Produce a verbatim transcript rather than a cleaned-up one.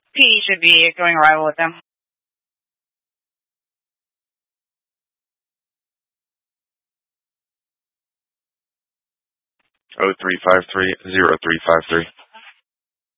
P should be going arrival with them. oh three five three, oh three five three.